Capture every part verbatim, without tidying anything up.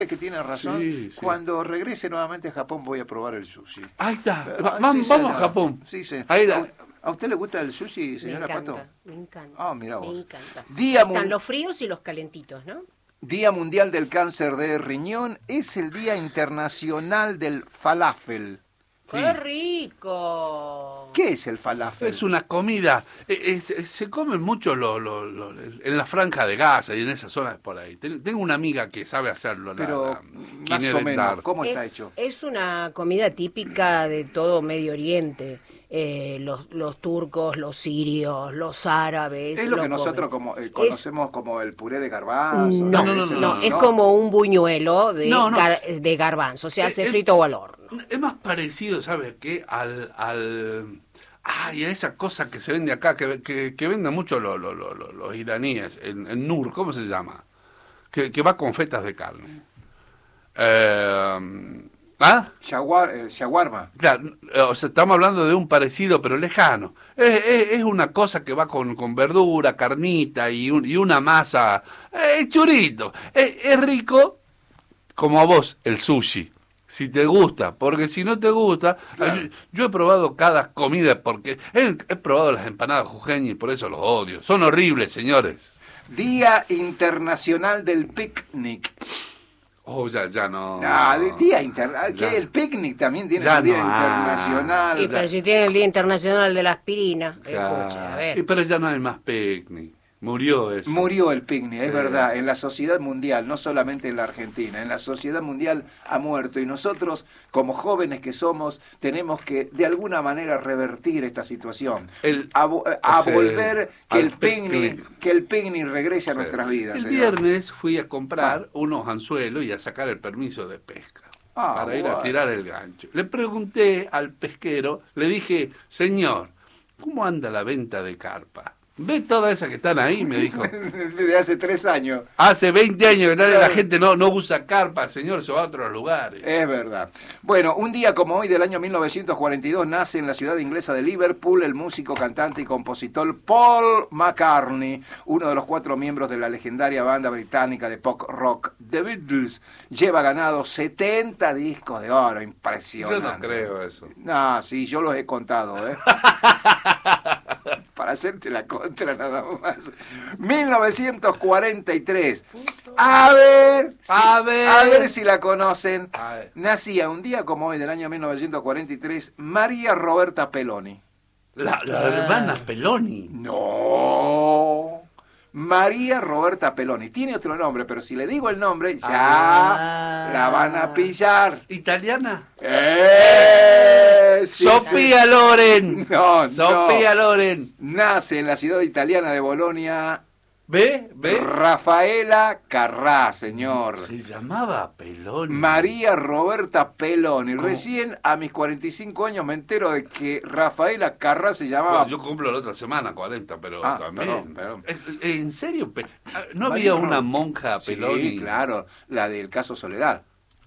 que tiene razón. Sí, sí. Cuando regrese nuevamente a Japón voy a probar el sushi. Ahí está. Ah, Va- sí, vamos señor. a Japón. Sí, sí. Ahí la- ¿A, a usted le gusta el sushi, señora me encanta, Pato? me encanta. Ah, mira me vos. encanta. Día Están mun- los fríos y los calentitos, ¿no? Día Mundial del Cáncer de Riñón es el Día Internacional del Falafel. ¡Qué rico! ¿Qué es el falafel? Es una comida. eh, es- es- se comen mucho lo, lo- lo- en la franja de Gaza y en esas zonas por ahí. Ten- Tengo una amiga que sabe hacerlo. la- Pero la- más Kine o menos, Bendar. ¿cómo está es, hecho? es una comida típica de todo Medio Oriente. Eh, los, los turcos, los sirios, los árabes. Es lo que comen. nosotros como, eh, Es- conocemos como el puré de garbanzo. No, no, no, Ese no, no, es como un buñuelo de, No, no. gar- de garbanzo, se hace Eh, eh, frito o al horno. Es más parecido, ¿sabes qué? Al... al Ay, a esa cosa que se vende acá, que, que, que venden mucho los, los, los, los- los iraníes, el, el nur, ¿cómo se llama? Que, que va con fetas de carne. Eh, ¿Ah? Shawar, el shawarma. Claro, o sea, estamos hablando de un parecido, pero lejano. Es, es, es una cosa que va con, con verdura, carnita y, un, y una masa. Es churito. Es, es rico, como a vos, el sushi. Si te gusta, porque si no te gusta, Claro. yo, yo he probado cada comida, porque he, he probado las empanadas jujeñas y por eso los odio. Son horribles, señores. Día Internacional del Picnic. Oh, ya, ya no. Ah, de- Día Internacional. Ya. Que el picnic también tiene Ya su Día no hay. Internacional. Y pero si tiene el Día Internacional de la Aspirina, Ya. escucha, a Y ver. pero ya no hay más picnic. Murió eso. Murió el picnic, es Sí. verdad, en la sociedad mundial, no solamente en la Argentina, en la sociedad mundial ha muerto y nosotros, como jóvenes que somos, tenemos que de alguna manera revertir esta situación, El- a, vo- a ese- volver que al el picnic, picnic. que el picnic regrese a Sí. nuestras vidas. El señor. viernes fui a comprar unos anzuelos y a sacar el permiso de pesca Ah, para ir bueno. a tirar el gancho. Le pregunté al pesquero, le dije, señor, ¿cómo anda la venta de carpa? ¿Ve todas esas que están ahí? Me dijo. Desde hace tres años. Hace veinte años que tal vez la Claro. gente no, no usa carpa, señor, se va a otros lugares. Es verdad. Bueno, un día como hoy del año mil novecientos cuarenta y dos nace en la ciudad inglesa de Liverpool el músico, cantante y compositor Paul McCartney, uno de los cuatro miembros de la legendaria banda británica de pop rock The Beatles. Lleva ganado setenta discos de oro, Yo impresionante. no creo eso. No, sí, yo los he contado, ¿eh? Para hacerte la contra nada más. mil novecientos cuarenta y tres. A ver, si, A ver. a ver si la conocen. A ver. Nacía un día como hoy del año mil novecientos cuarenta y tres María Roberta Peloni. La, la hermana Peloni. No. María Roberta Peloni. Tiene otro nombre, pero si le digo el nombre, ya Ah. la van a pillar. ¿Italiana? ¡Eh! Sí, Sofía Loren. No, no. Sofía Loren. Nace en la ciudad italiana de Bolonia ¿Ve? ¿Ve? Rafaela Carrá, señor. Se llamaba Peloni. María Roberta Peloni. ¿Cómo? Recién a mis cuarenta y cinco años me entero de que Rafaela Carrá se llamaba... Bueno, yo cumplo la otra semana, cuarenta, pero Ah, también. perdón, perdón. Eh, ¿En serio? Pe- ¿No María había una Ro- monja Peloni? Sí, claro, la del caso Soledad.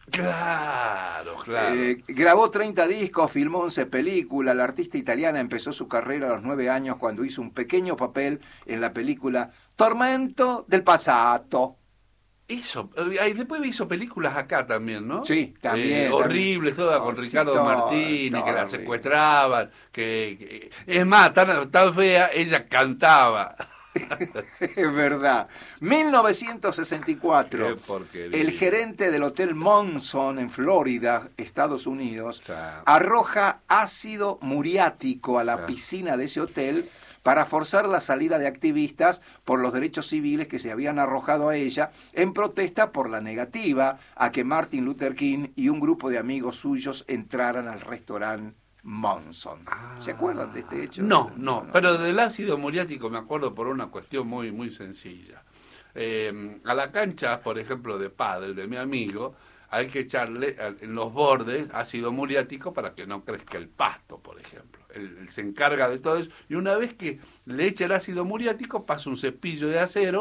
Claro, claro. Eh, grabó treinta discos, filmó once películas. La artista italiana empezó su carrera a los nueve años cuando hizo un pequeño papel en la película Tormento del Passato. Hizo, eh, y después hizo películas acá también, ¿no? Sí, también, Eh, también. horribles, todas con Oh, sí, Ricardo todo, Martínez, todo que la horrible. secuestraban, que, que- es más, tan, tan fea, ella cantaba. Es verdad. mil novecientos sesenta y cuatro. Qué porquería. El gerente del Hotel Monson en Florida, Estados Unidos, O sea, arroja ácido muriático a la Sí. piscina de ese hotel para forzar la salida de activistas por los derechos civiles que se habían arrojado a ella en protesta por la negativa a que Martin Luther King y un grupo de amigos suyos entraran al restaurante Monson. ¿Se acuerdan de este hecho? No, no, pero del ácido muriático me acuerdo por una cuestión muy, muy sencilla. Eh, a la cancha, por ejemplo, de pádel de mi amigo, hay que echarle eh, en los bordes ácido muriático para que no crezca el pasto, por ejemplo. Él, él se encarga de todo eso y una vez que le echa el ácido muriático pasa un cepillo de acero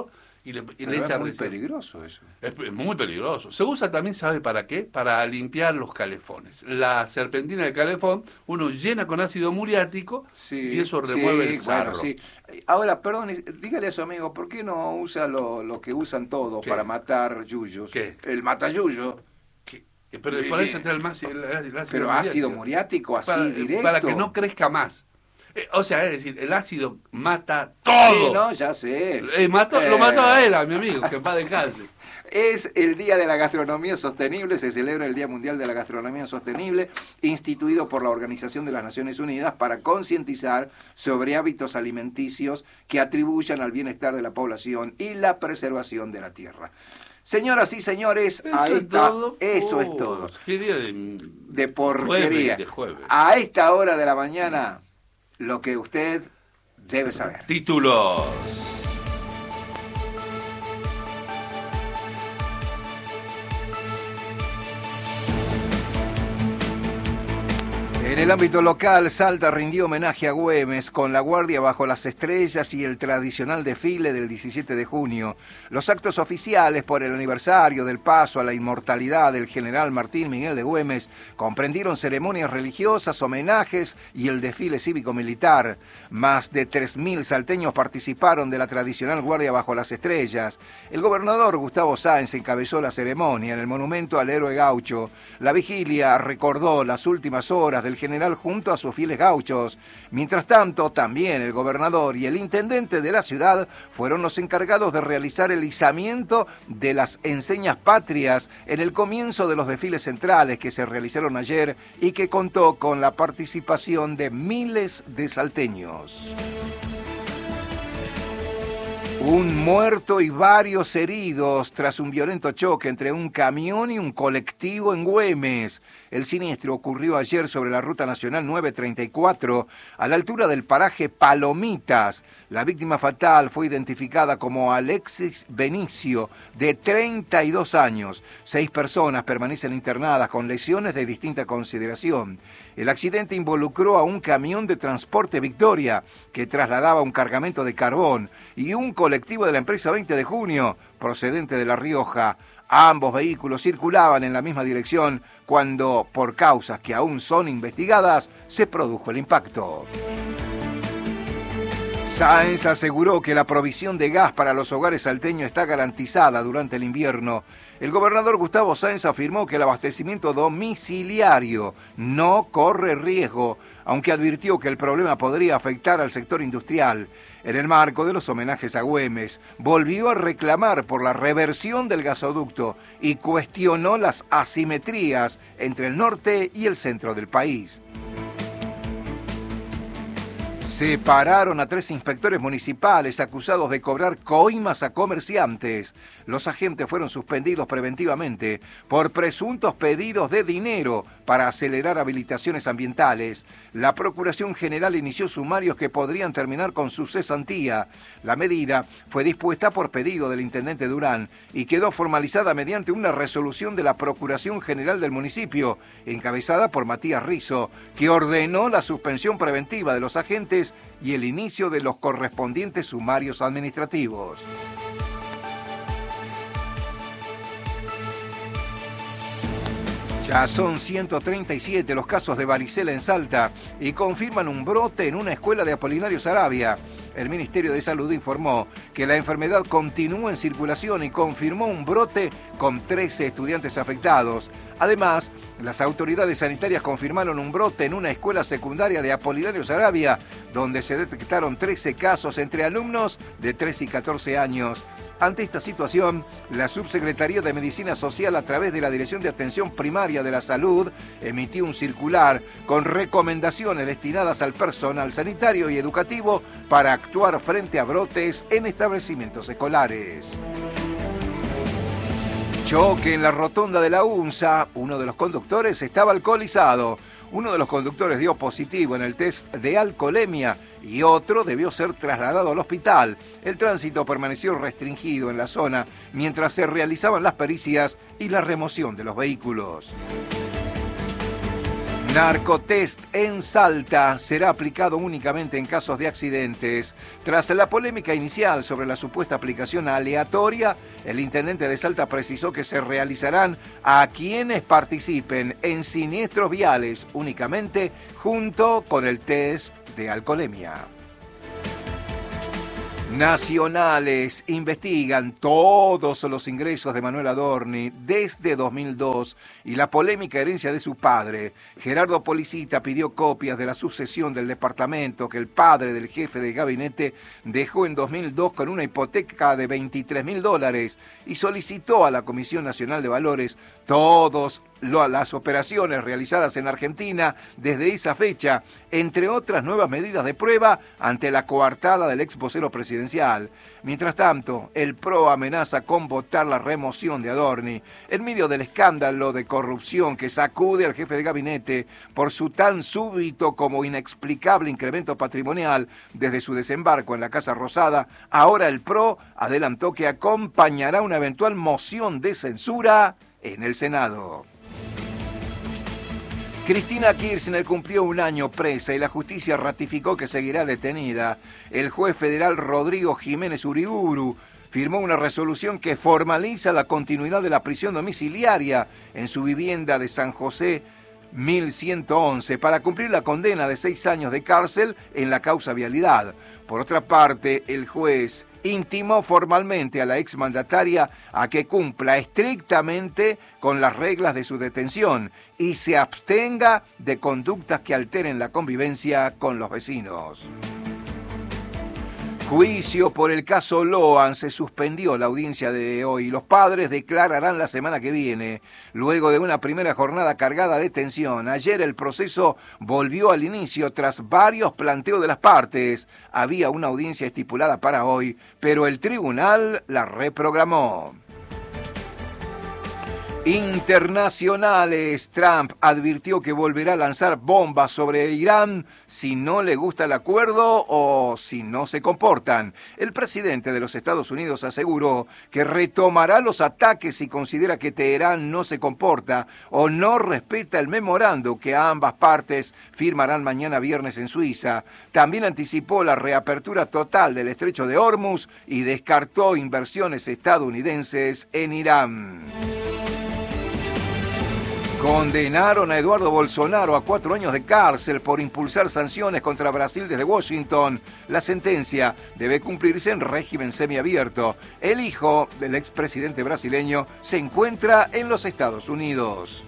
y le, y Pero le echa es muy resina. peligroso eso. Es, es muy peligroso. Se usa también, ¿sabe para qué? Para limpiar los calefones. La serpentina del calefón, uno llena con ácido muriático Sí, y eso remueve sí, el sarro. bueno, sí. Ahora, perdón, dígale a su amigo, ¿por qué no usa lo, lo que usan todos ¿Qué? para matar yuyos? ¿Qué? El matayuyo. Que- Pero por eso está el, más, el, el ácido Pero ácido muriático, así para, directo. para que no crezca más. Eh, o sea, es decir, el ácido mata todo. Sí, no, ya sé. Eh, mató, Eh, Lo mató a él, a mi amigo, que en paz descanse. Es el Día de la Gastronomía Sostenible, se celebra el Día Mundial de la Gastronomía Sostenible, instituido por la Organización de las Naciones Unidas para concientizar sobre hábitos alimenticios que atribuyan al bienestar de la población y la preservación de la tierra. Señoras y señores, Eso ahí es está. todo. Eso Oh, es todo. Qué día de, De porquería. Jueves, de jueves. A esta hora de la mañana, lo que usted debe saber. Títulos. En el ámbito local, Salta rindió homenaje a Güemes con la Guardia bajo las estrellas y el tradicional desfile del diecisiete de junio. Los actos oficiales por el aniversario del paso a la inmortalidad del general Martín Miguel de Güemes comprendieron ceremonias religiosas, homenajes y el desfile cívico-militar. Más de tres mil salteños participaron de la tradicional Guardia bajo las estrellas. El gobernador Gustavo Sáenz encabezó la ceremonia en el monumento al héroe gaucho. La vigilia recordó las últimas horas del general junto a sus fieles gauchos. Mientras tanto, también el gobernador y el intendente de la ciudad fueron los encargados de realizar el izamiento de las enseñas patrias en el comienzo de los desfiles centrales que se realizaron ayer y que contó con la participación de miles de salteños. Un muerto y varios heridos tras un violento choque entre un camión y un colectivo en Güemes. El siniestro ocurrió ayer sobre la Ruta Nacional nueve treinta y cuatro, a la altura del paraje Palomitas. La víctima fatal fue identificada como Alexis Benicio, de treinta y dos años. Seis personas permanecen internadas con lesiones de distinta consideración. El accidente involucró a un camión de transporte Victoria, que trasladaba un cargamento de carbón, y un colectivo de la empresa veinte de junio, procedente de La Rioja. Ambos vehículos circulaban en la misma dirección cuando, por causas que aún son investigadas, se produjo el impacto. Sáenz aseguró que la provisión de gas para los hogares salteños está garantizada durante el invierno. El gobernador Gustavo Sáenz afirmó que el abastecimiento domiciliario no corre riesgo, aunque advirtió que el problema podría afectar al sector industrial. En el marco de los homenajes a Güemes, volvió a reclamar por la reversión del gasoducto y cuestionó las asimetrías entre el norte y el centro del país. Separaron a tres inspectores municipales acusados de cobrar coimas a comerciantes. Los agentes fueron suspendidos preventivamente por presuntos pedidos de dinero para acelerar habilitaciones ambientales. La Procuración General inició sumarios que podrían terminar con su cesantía. La medida fue dispuesta por pedido del intendente Durán y quedó formalizada mediante una resolución de la Procuración General del municipio, encabezada por Matías Rizzo, que ordenó la suspensión preventiva de los agentes y el inicio de los correspondientes sumarios administrativos. Ya son ciento treinta y siete los casos de varicela en Salta y confirman un brote en una escuela de Apolinario Saravia. El Ministerio de Salud informó que la enfermedad continúa en circulación y confirmó un brote con trece estudiantes afectados. Además, las autoridades sanitarias confirmaron un brote en una escuela secundaria de Apolinario Saravia, donde se detectaron trece casos entre alumnos de trece y catorce años. Ante esta situación, la Subsecretaría de Medicina Social, a través de la Dirección de Atención Primaria de la Salud, emitió un circular con recomendaciones destinadas al personal sanitario y educativo para actuar frente a brotes en establecimientos escolares. Choque en la rotonda de la UNSA. Uno de los conductores estaba alcoholizado. Uno de los conductores dio positivo en el test de alcoholemia y otro debió ser trasladado al hospital. El tránsito permaneció restringido en la zona mientras se realizaban las pericias y la remoción de los vehículos. Narcotest en Salta será aplicado únicamente en casos de accidentes. Tras la polémica inicial sobre la supuesta aplicación aleatoria, el intendente de Salta precisó que se realizarán a quienes participen en siniestros viales únicamente junto con el test de alcoholemia. Nacionales investigan todos los ingresos de Manuel Adorni desde dos mil dos y la polémica herencia de su padre. Gerardo Policita pidió copias de la sucesión del departamento que el padre del jefe de gabinete dejó en dos mil dos con una hipoteca de veintitrés mil dólares y solicitó a la Comisión Nacional de Valores todas las operaciones realizadas en Argentina desde esa fecha, entre otras nuevas medidas de prueba ante la coartada del ex vocero presidencial. Mientras tanto, el P R O amenaza con votar la remoción de Adorni en medio del escándalo de corrupción que sacude al jefe de gabinete por su tan súbito como inexplicable incremento patrimonial desde su desembarco en la Casa Rosada. Ahora el P R O adelantó que acompañará una eventual moción de censura en el Senado. Cristina Kirchner cumplió un año presa y la justicia ratificó que seguirá detenida. El juez federal Rodrigo Jiménez Uriburu firmó una resolución que formaliza la continuidad de la prisión domiciliaria en su vivienda de San José mil ciento once para cumplir la condena de seis años de cárcel en la causa vialidad. Por otra parte, el juez intimó formalmente a la exmandataria a que cumpla estrictamente con las reglas de su detención y se abstenga de conductas que alteren la convivencia con los vecinos. Juicio por el caso Loan. Se suspendió la audiencia de hoy. Los padres declararán la semana que viene, luego de una primera jornada cargada de tensión. Ayer el proceso volvió al inicio tras varios planteos de las partes. Había una audiencia estipulada para hoy, pero el tribunal la reprogramó. Internacionales. Trump advirtió que volverá a lanzar bombas sobre Irán si no le gusta el acuerdo o si no se comportan. El presidente de los Estados Unidos aseguró que retomará los ataques si considera que Teherán no se comporta o no respeta el memorando que ambas partes firmarán mañana viernes en Suiza. También anticipó la reapertura total del estrecho de Hormuz y descartó inversiones estadounidenses en Irán. Condenaron a Eduardo Bolsonaro a cuatro años de cárcel por impulsar sanciones contra Brasil desde Washington. La sentencia debe cumplirse en régimen semiabierto. El hijo del expresidente brasileño se encuentra en los Estados Unidos.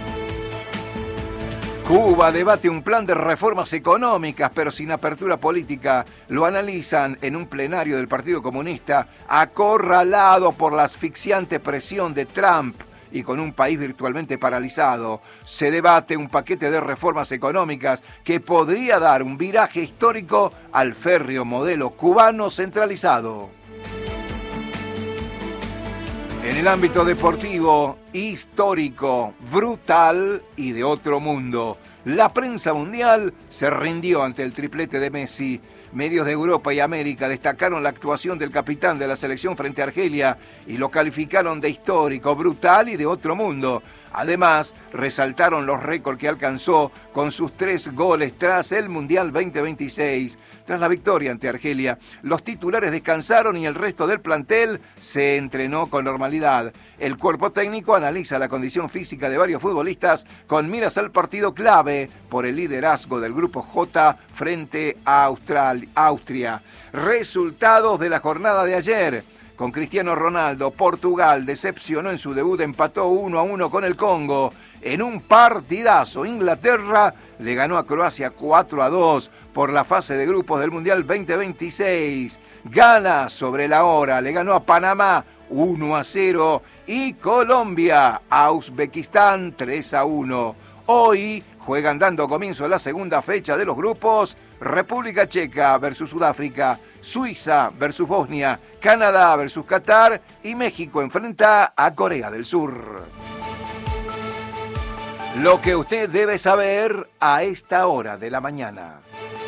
Cuba debate un plan de reformas económicas, pero sin apertura política. Lo analizan en un plenario del Partido Comunista, acorralado por la asfixiante presión de Trump. Y con un país virtualmente paralizado, se debate un paquete de reformas económicas que podría dar un viraje histórico al férreo modelo cubano centralizado. En el ámbito deportivo, histórico, brutal y de otro mundo, la prensa mundial se rindió ante el triplete de Messi. Medios de Europa y América destacaron la actuación del capitán de la selección frente a Argelia y lo calificaron de histórico, brutal y de otro mundo. Además, resaltaron los récords que alcanzó con sus tres goles tras el Mundial veinte veintiséis. Tras la victoria ante Argelia, los titulares descansaron y el resto del plantel se entrenó con normalidad. El cuerpo técnico analiza la condición física de varios futbolistas con miras al partido clave por el liderazgo del Grupo J frente a Austral- Austria. Resultados de la jornada de ayer. Con Cristiano Ronaldo, Portugal decepcionó en su debut, empató uno a uno con el Congo. En un partidazo, Inglaterra le ganó a Croacia cuatro a dos por la fase de grupos del Mundial veinte veintiséis. Ghana sobre la hora, le ganó a Panamá uno a cero. Y Colombia a Uzbekistán tres a uno. Hoy juegan dando comienzo a la segunda fecha de los grupos. República Checa versus Sudáfrica, Suiza versus Bosnia, Canadá versus Qatar y México enfrenta a Corea del Sur. Lo que usted debe saber a esta hora de la mañana.